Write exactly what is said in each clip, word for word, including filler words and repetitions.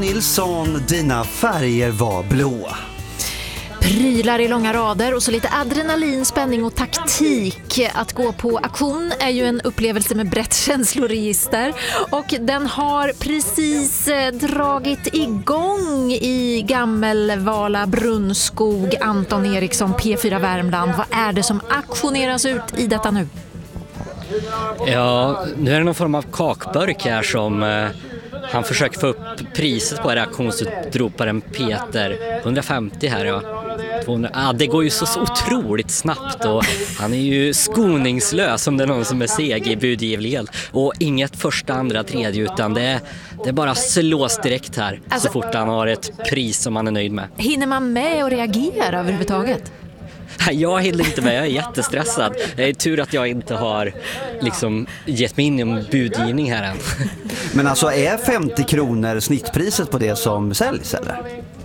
Nilsson, dina färger var blåa. Prylar i långa rader och så lite adrenalin, spänning och taktik. Att gå på auktion är ju en upplevelse med brett känsloregister. Och den har precis dragit igång i Gammelvala, Brunnskog. Anton Eriksson, P fyra Värmland. Vad är det som auktioneras ut i detta nu? Ja, nu är det någon form av kakburk här som eh, han försöker få upp priset på, reaktionsutroparen Peter. hundrafemtio här, ja. tvåhundra. Ah, det går ju så, så otroligt snabbt och han är ju skoningslös om det är någon som är seg i budgivlighet. Och inget första, andra, tredje utan det är, det är bara slås direkt här alltså, så fort han har ett pris som han är nöjd med. Hinner man med och reagera överhuvudtaget? Jag hinner inte med, jag är jättestressad. Det är tur att jag inte har liksom gett mig in i en budgivning här än. Men alltså är femtio kronor snittpriset på det som säljs eller?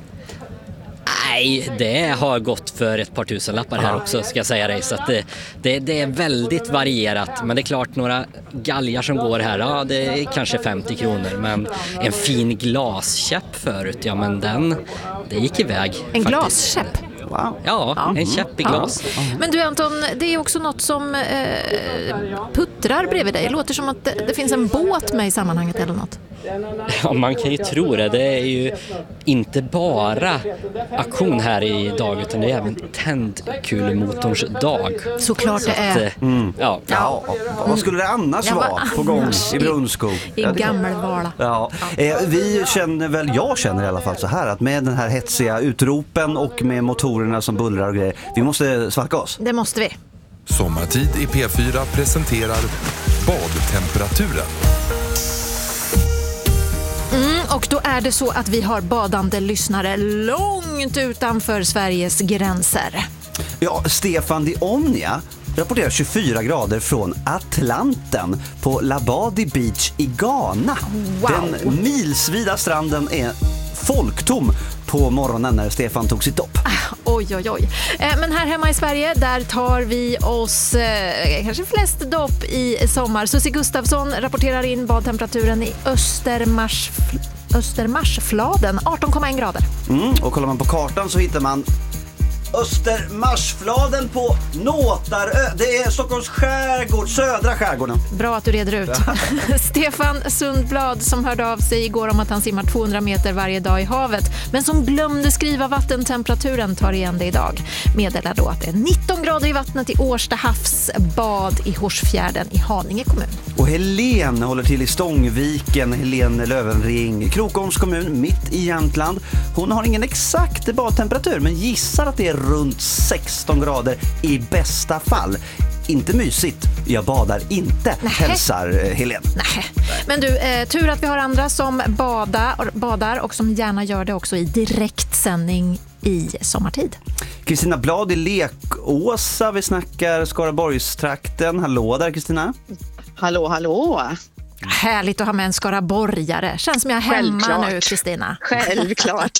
Nej, det har gått för ett par tusen lappar här också ska jag säga dig. Så att det, det, det är väldigt varierat. Men det är klart några galgar som går här, ja det är kanske femtio kronor. Men en fin glaskäpp förut, ja men den, det gick iväg. En faktiskt. Glaskäpp? Wow. Ja, ja, en käpp i glas. Ja. Men du Anton, det är också något som eh, puttrar bredvid dig. Det låter som att det, det finns en båt med i sammanhanget eller något. Ja, man kan ju tro det. Det är ju inte bara aktion här idag utan det är även tändkulemotorns dag. Såklart det är. Att, mm. ja. Ja, vad skulle det annars ja, vara på gång i Brunnskog? I, i Gammelvala. Ja. Eh, vi känner väl, jag känner i alla fall så här att med den här hetsiga utropen och med motorerna som bullrar och grejer, vi måste svalka oss. Det måste vi. Sommartid i P fyra presenterar badtemperaturen. Mm, och då är det så att vi har badande lyssnare långt utanför Sveriges gränser. Ja, Stefan Di Omnia rapporterar tjugofyra grader från Atlanten på Labadi Beach i Ghana. Wow. Den milsvida stranden är folktom på morgonen när Stefan tog sitt dopp. Ah, oj, oj, oj. Eh, men här hemma i Sverige, där tar vi oss eh, kanske flest dopp i sommar. Susie Gustafsson rapporterar in badtemperaturen i Östermars, Östermarsfladen, arton komma en grader. Mm, och kollar man på kartan så hittar man Östermarsfladen på Nåtarö. Det är Stockholms skärgård, södra skärgården. Bra att du reder ut. Stefan Sundblad som hörde av sig igår om att han simmar tvåhundra meter varje dag i havet men som glömde skriva vattentemperaturen tar igen det idag. Meddelar då att det är nitton grader i vattnet i Årsta havsbad i Horsfjärden i Haninge kommun. Och Helene håller till i Stångviken, Helene Lövenring, Krokoms kommun mitt i Jämtland. Hon har ingen exakt badtemperatur men gissar att det är runt sexton grader i bästa fall. Inte mysigt, jag badar inte, Nähe. hälsar Helene. Nähe. Men du, eh, tur att vi har andra som badar, badar och som gärna gör det också i direktsändning i sommartid. Kristina Blad i Lekåsa, vi snackar Skaraborgstrakten. Hallå där Kristina. Hallå, hallå. Härligt att ha med en skaraborgare. Känns som jag är hemma Självklart. nu, Kristina. Självklart.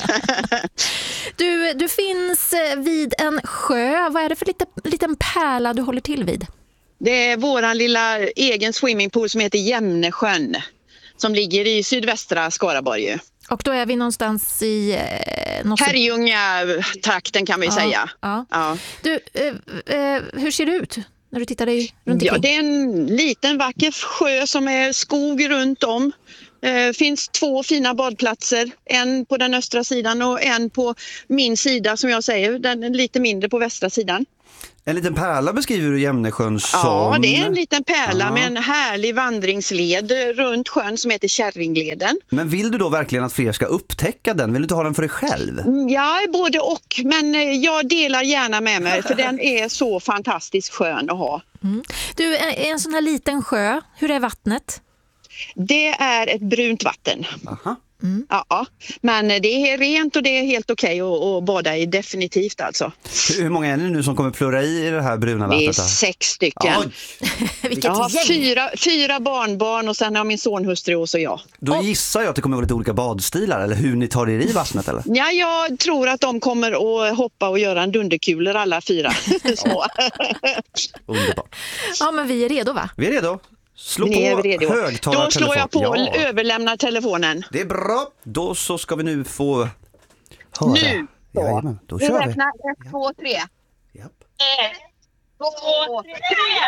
du, du finns vid en sjö. Vad är det för lite, liten pärla du håller till vid? Det är våran lilla egen swimmingpool som heter Jämnesjön. Som ligger i sydvästra Skaraborg. Och då är vi någonstans i... Eh, något... Herrljunga-trakten kan vi ja, säga. Ja. Ja. Du, eh, eh, hur ser det ut? När du tittar dig runt ja, det är en liten vacker sjö som är skog runt om. Det eh, finns två fina badplatser. En på den östra sidan och en på min sida som jag säger. Den är lite mindre på västra sidan. En liten pärla beskriver du Jämnesjön som... Ja, det är en liten pärla ja. med en härlig vandringsled runt sjön som heter Kärringleden. Men vill du då verkligen att fler ska upptäcka den? Vill du inte ha den för dig själv? Ja, både och. Men jag delar gärna med mig för den är så fantastiskt skön att ha. Mm. Du, en sån här liten sjö, hur är vattnet? Det är ett brunt vatten. Aha. Mm. Ja, men det är rent och det är helt okej att, att bada i, definitivt alltså. Hur många är ni nu som kommer plurra i det här bruna vattnet? Det är sex stycken. Vilket jag har gäng. fyra, fyra barnbarn och sen har min sonhustru och så jag. Då och, gissar jag att det kommer att vara lite olika badstilar eller hur ni tar er i vattnet eller? Ja, jag tror att de kommer att hoppa och göra en dunderkulor alla fyra. Små. Underbart. Ja, men vi är redo va? Vi är redo. Slå Ni är på redo. högtalartelefon. Då slår jag på och Ja. överlämnar telefonen. Det är bra. Då så ska vi nu få höra. Nu då. Jajamän, då Vi kör vi. räknar ett, två, tre. Japp. Ett, två, tre.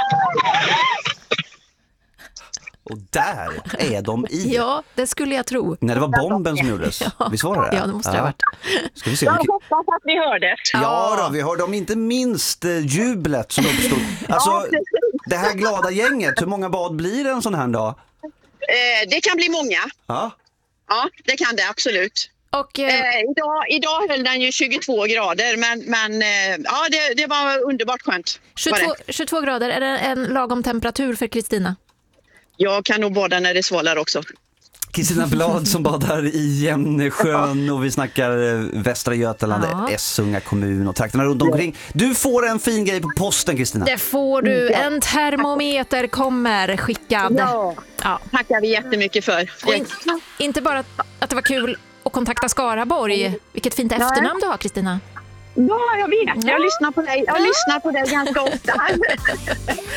Och där är de i. Ja, det skulle jag tro. När det var bomben som gjordes. Visst var det det? Ja, det måste det ha varit. Ska vi se. Jag Vilket... hoppas att ni hörde. Ja då, vi hörde om inte minst eh, jublet som uppstod. Alltså, det här glada gänget, hur många bad blir det en sån här dag? Eh, det kan bli många. Ja. Ja, det kan det absolut. Och eh, Eh, idag, idag höll den ju tjugotvå grader, men, men eh, ja, det, det var underbart skönt. var tjugotvå, det. tjugotvå grader, är det en lagom temperatur för Kristina? Jag kan nog bada när det svallar också. Kristina Blad som badar i Jämnesjön och vi snackar eh, Västra Götaland, Ja. Essunga kommun och trakterna runt omkring. Du får en fin grej på posten, Kristina. Det får du. En termometer kommer skickad. Ja, Ja. tackar vi jättemycket för. Och in, inte bara att, att det var kul att kontakta Skaraborg. Vilket fint efternamn du har, Kristina. Ja, jag vet. Jag lyssnar på dig. Jag lyssnar på dig ganska ofta.